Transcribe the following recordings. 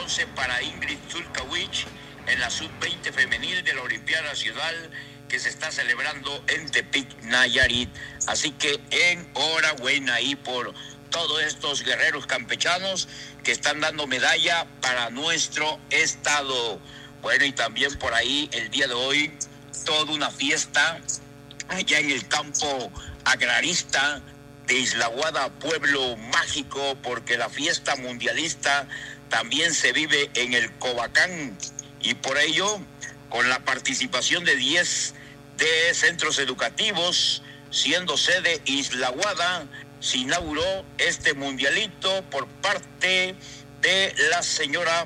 bronce para Ingrid Zulkawicz en la sub-20 femenil de la Olimpiada Nacional que se está celebrando en Tepic, Nayarit. Así que enhorabuena ahí por todos estos guerreros campechanos que están dando medalla para nuestro estado. Bueno, y también por ahí el día de hoy toda una fiesta allá en el campo agrarista de Isla Guada, pueblo mágico, porque la fiesta mundialista también se vive en el Cobacán, y por ello, con la participación de 10 de centros educativos, siendo sede Isla Guada, se inauguró este mundialito por parte de la señora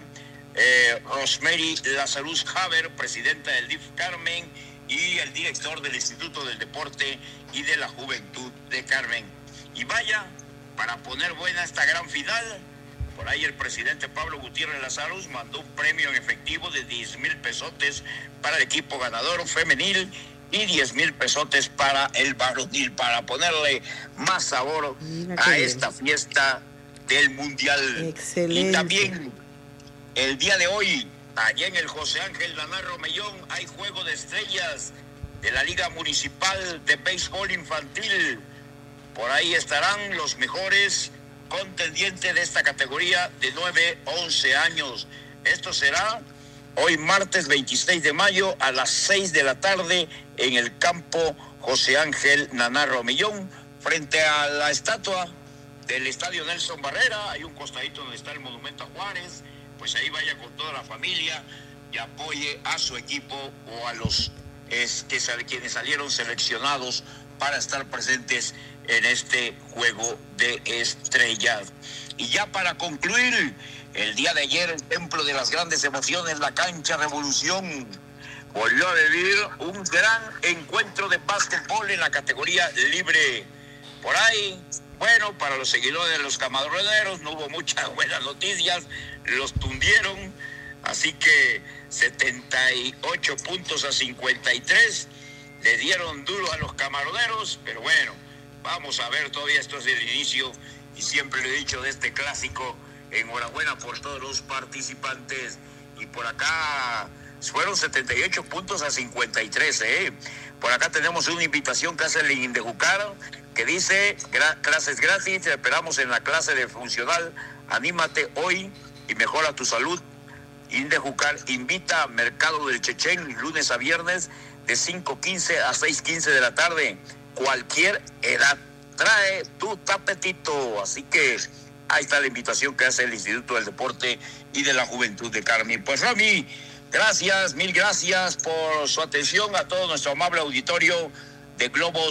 Rosemary Lazarus Haber, presidenta del DIF Carmen, y el director del Instituto del Deporte y de la Juventud de Carmen. Y vaya, para poner buena esta gran final, por ahí el presidente Pablo Gutiérrez Lazarus mandó un premio en efectivo de 10,000 pesotes para el equipo ganador femenil y 10,000 pesotes para el varonil, para ponerle más sabor a esta fiesta del Mundial. Excelente. Y también el día de hoy, allá en el José Ángel Navarro Mellón, hay juego de estrellas de la Liga Municipal de Béisbol Infantil. Por ahí estarán los mejores contendientes de esta categoría de 9-11 años. Esto será hoy martes 26 de mayo a las 6 de la tarde en el campo José Ángel Navarro Mellón, frente a la estatua del Estadio Nelson Barrera. Hay un costadito donde está el Monumento a Juárez. Pues ahí vaya con toda la familia y apoye a su equipo o a los quienes salieron seleccionados para estar presentes en este juego de estrellas. Y ya para concluir, el día de ayer el Templo de las Grandes Emociones, la Cancha Revolución, volvió a vivir un gran encuentro de básquetbol en la categoría libre. Por ahí, bueno, para los seguidores de los camaroneros no hubo muchas buenas noticias, los tundieron, así que 78 puntos a 53, le dieron duro a los camaroneros, pero bueno, vamos a ver, todavía esto es el inicio, y siempre lo he dicho de este clásico, enhorabuena por todos los participantes, y por acá fueron 78 puntos a 53, Por acá tenemos una invitación que hace el Indejucar, que dice, clases gratis, te esperamos en la clase de funcional, anímate hoy y mejora tu salud. Indejucar invita a Mercado del Chechén, lunes a viernes, de 5:15 a 6:15 de la tarde, cualquier edad, trae tu tapetito, así que ahí está la invitación que hace el Instituto del Deporte y de la Juventud de Carmen. Pues Rami, gracias, mil gracias por su atención a todo nuestro amable auditorio de Globo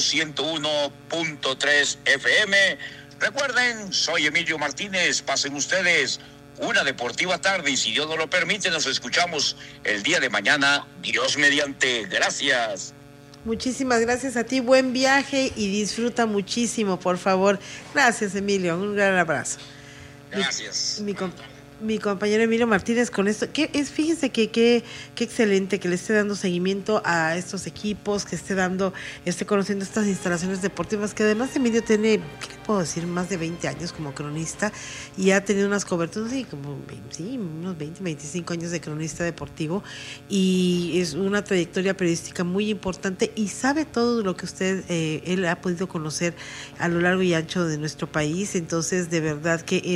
101.3 FM. Recuerden, soy Emilio Martínez, pasen ustedes una deportiva tarde y si Dios nos lo permite nos escuchamos el día de mañana, Dios mediante. Gracias. Muchísimas gracias a ti, buen viaje y disfruta muchísimo, por favor. Gracias, Emilio, un gran abrazo. Gracias. Mi compañero Emilio Martínez con esto, fíjense que excelente que le esté dando seguimiento a estos equipos, que esté conociendo estas instalaciones deportivas, que además Emilio tiene, ¿qué le puedo decir?, más de 20 años como cronista y ha tenido unas coberturas, unos 20, 25 años de cronista deportivo, y es una trayectoria periodística muy importante y sabe todo lo que él ha podido conocer a lo largo y ancho de nuestro país. Entonces, de verdad que